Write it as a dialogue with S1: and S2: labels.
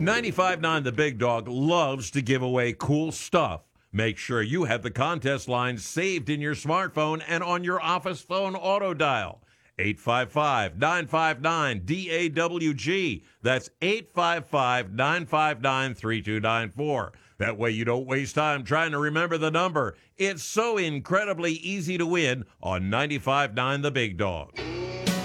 S1: 95.9 The Big Dog loves to give away cool stuff. Make sure you have the contest line saved in your smartphone and on your office phone auto dial. 855-959-DAWG. That's 855-959-3294. That way you don't waste time trying to remember the number. It's so incredibly easy to win on 95.9 The Big Dog.